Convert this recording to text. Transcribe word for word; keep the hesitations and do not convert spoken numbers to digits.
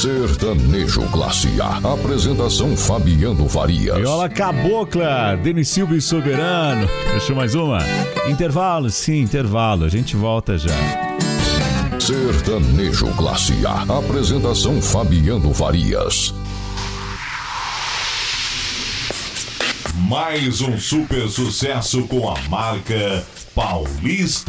Sertanejo Classe A. Apresentação Fabiano Farias. Viola Cabocla, Denis Silva e Soberano. Deixa mais uma. Intervalo, sim, intervalo. A gente volta já. Sertanejo Classe A. Apresentação Fabiano Farias. Mais um super sucesso com a marca Paulista